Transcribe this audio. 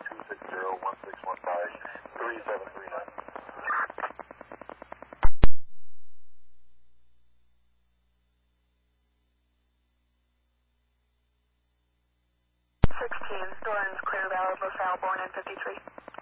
260-1615-3739. 16, Doran's clear, valid, LaSalle, born in 53.